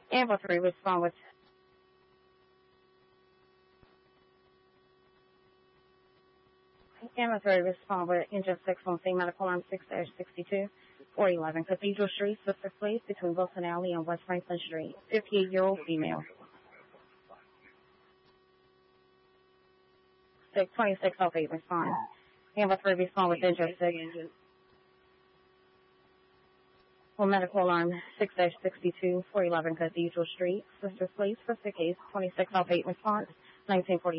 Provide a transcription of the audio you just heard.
Ambulance 3, respond with Ambulance 3, respond with engine 6 on scene, medical alarm 6-62, 411 Cathedral Street, Sister Place, between Wilson Alley and West Franklin Street. 58-year-old female. 2608, respond. Ambulance 3, respond with engine 6. On medical alarm 6-62, 411 Cathedral Street, Sister Place, for sick case 2608, response 1940.